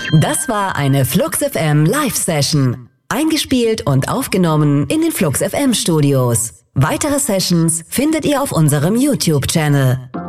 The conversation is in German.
Das war eine Flux FM Live-Session. Eingespielt und aufgenommen in den Flux FM Studios. Weitere Sessions findet ihr auf unserem YouTube-Channel.